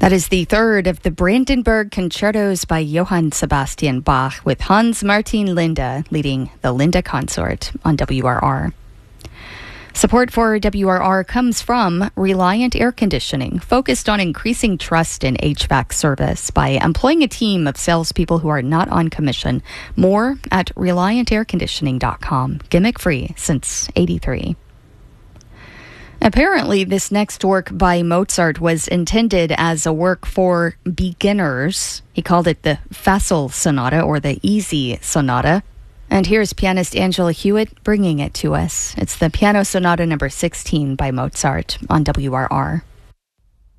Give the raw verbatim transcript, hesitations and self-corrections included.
That is the third of the Brandenburg concertos by Johann Sebastian Bach, with Hans Martin Linde leading the Linde Consort on W R R. Support for W R R comes from Reliant Air Conditioning, focused on increasing trust in H V A C service by employing a team of salespeople who are not on commission. More at reliant air conditioning dot com. Gimmick free since eighty-three. Apparently, this next work by Mozart was intended as a work for beginners. He called it the Facile Sonata, or the Easy Sonata. And here's pianist Angela Hewitt bringing it to us. It's the Piano Sonata number sixteen by Mozart on W R R.